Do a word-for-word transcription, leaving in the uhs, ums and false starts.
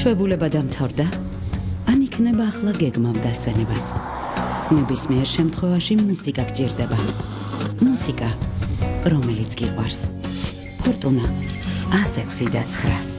ჩვეულებრივ დამთავრდა, ან იქნება ახლა გეგმავ დასვენებას. ნებისმიერ შემთხვევაში მუსიკა გჭირდება. მუსიკა, რომელიც გიყვარს. ფორტუნა, ასექვსი და ცხრა.